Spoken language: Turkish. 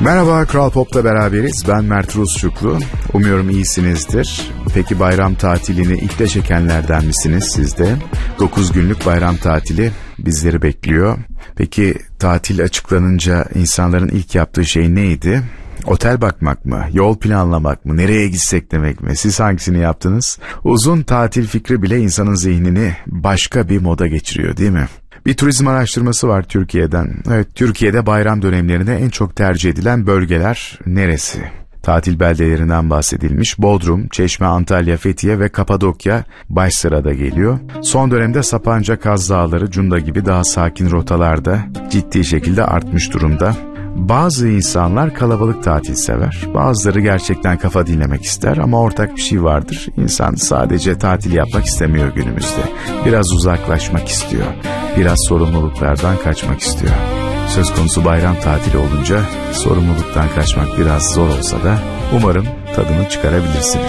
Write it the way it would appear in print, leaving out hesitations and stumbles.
Merhaba, Kral Pop'ta beraberiz. Ben Mert Rusçuklu. Umuyorum iyisinizdir. Peki bayram tatilini iple çekenlerden misiniz siz de? 9 günlük bayram tatili bizleri bekliyor. Peki tatil açıklanınca insanların ilk yaptığı şey neydi? Otel bakmak mı? Yol planlamak mı? Nereye gitsek demek mi? Siz hangisini yaptınız? Uzun tatil fikri bile insanın zihnini başka bir moda geçiriyor, değil mi? Bir turizm araştırması var Türkiye'den. Evet, Türkiye'de bayram dönemlerinde en çok tercih edilen bölgeler neresi? Tatil beldelerinden bahsedilmiş. Bodrum, Çeşme, Antalya, Fethiye ve Kapadokya baş sırada geliyor. Son dönemde Sapanca, Kaz Dağları, Cunda gibi daha sakin rotalarda ciddi şekilde artmış durumda. Bazı insanlar kalabalık tatil sever. Bazıları gerçekten kafa dinlemek ister ama ortak bir şey vardır. İnsan sadece tatil yapmak istemiyor günümüzde. Biraz uzaklaşmak istiyor. Biraz sorumluluklardan kaçmak istiyor. Söz konusu bayram tatili olunca sorumluluktan kaçmak biraz zor olsa da umarım tadını çıkarabilirsiniz.